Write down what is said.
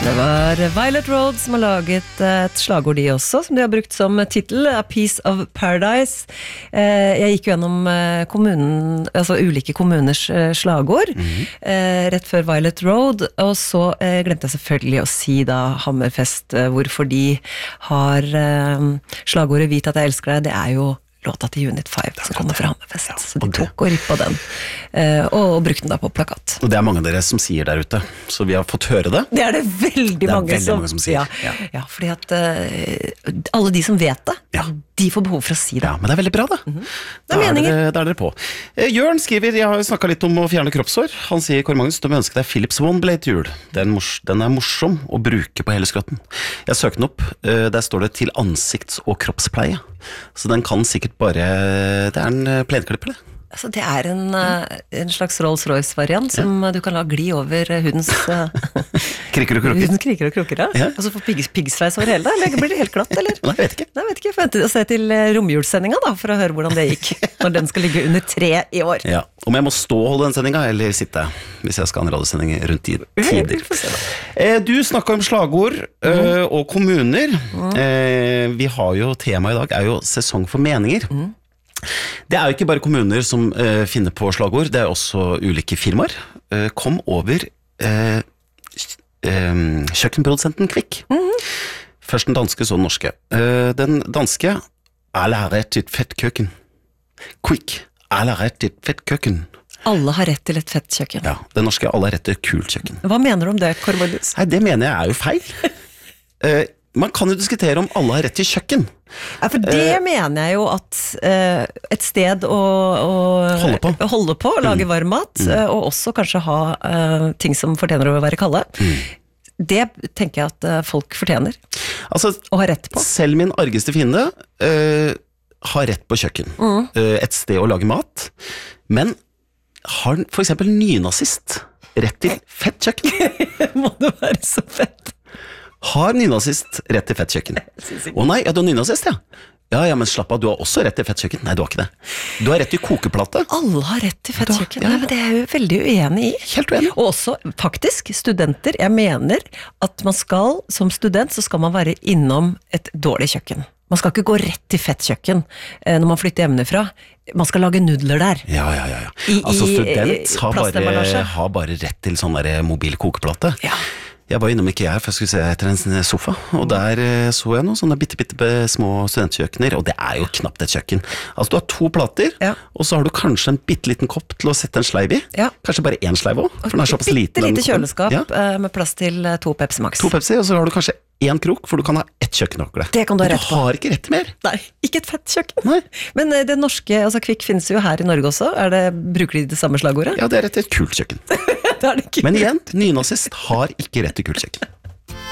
Det var Violet Road som har laget et slagord de også, som de har brukt som titel, A Piece of Paradise. Jeg gikk jo gjennom altså ulike kommuners slagord, rett før Violet Road, og så glemte jeg selvfølgelig å si da Hammerfest, hvorfor de har slagordet Vit at jeg elsker deg, det er jo låta til Unit 5 som kommer fra Hammerfest, ja, så de tok og rippet den, og brukte den da på plakat. Og det er mange av dere som sier der ute, så vi har fått høre det. Det er det veldig mange som sier. Ja, fordi at alle de som vet det, de får behov for å si det. Ja, men det er veldig bra det. Det er meningen. Da er dere på. Jørn skriver, jeg har jo snakket litt om å fjerne kroppshår. Han sier, Kåre Magnus, du må ønske deg Philips One Blade til jul. Den er morsom å bruke på hele skrotten. Jeg søkte den opp, der står det til ansikts- og kroppspleie. Så den kan sikkert bare, det er en plenklipper det. Altså, det er en slags Rolls-Royce-variant som du kan la gli over hudens kriker og kroker. Hudens kriker og kroker, ja. Og så få piggsveis over hele, eller blir det helt glatt, eller? Nei, jeg vet ikke. Nei, jeg vet ikke. Får vente å se til romjulssendinga da, for å høre hvordan det gikk, når den skal ligge under 3 i år. Ja, om jeg må stå og holde den sendinga, eller sitte, hvis jeg skal ha en radiosending rundt i tider. Du snakket om slagord og kommuner. Vi har jo, tema i dag er jo sesong for meninger. Det er jo ikke bare kommuner som finner på slagord, det er også ulike firmaer. Kom over kjøkkenprodusenten Kvikk. Først den danske, så den norske. Den danske, alle har rett til et fett køkken. Kvikk, alle har rett til et fett køkken. Alle har rett til et fett kjøkken. Ja, den norske, alle har rett til et kult kjøkken. Hva mener du om det, Kåre Magnus? Nei, det mener jeg er jo feil. Man kan jo diskutere om alle har rett til kjøkken. Ja, for det mener jeg jo at et sted å holde på, lage varm mat, og også kanskje ha ting som fortjener å være kalde. Det tenker jeg at folk fortjener. Altså, å ha rett på. Selv min argeste fiende har rett på kjøkken. Et sted å lage mat. Men har for eksempel nynazist rett til fett kjøkken? Må det være så fett? Har nynazist rett til fett kjøkken? Å nei, ja, du har nynazist, ja. Ja, men slapp av, du har også rett til fett kjøkken. Nei, du har ikke det. Du har rett til kokeplate. Alle har rett til fett kjøkken. Nei, men det er jeg jo veldig uenig i. Helt uenig. Og også, faktisk, studenter. Jeg mener at man skal, som student, så skal man være innom et dårlig kjøkken. Man skal ikke gå rett til fett kjøkken når man flytter hjemmefra. Man skal lage nudler der. Ja. Altså, student har bare rett til sånn der mobil kokeplate. Ja. Jeg var innom IKEA for jeg skulle se etter en sofa, og der så jeg noen sånne bitte små studentkjøkkener, og det er jo knapt et kjøkken. Altså du har 2 plater, og så har du kanskje en bitteliten kopp til å sette en sleiv i. Kanskje bare 1 sleiv også, for den er såpass liten. Bittelite kjøleskap med plass til 2 Pepsi Max. 2 Pepsi, og så har du kanskje 1 krok, for du kan ha 1 kjøkkenokle. Det kan du ha rett på. Du har ikke rett til mer. Nei, ikke et fett kjøkken. Nei. Men det norske, altså Kvikk finnes jo her i Norge også. Bruker de det samme slagordet? Ja, det er rett til et kult kjøkken. Men igjen, nynazist har ikke rett til kult kjøkken.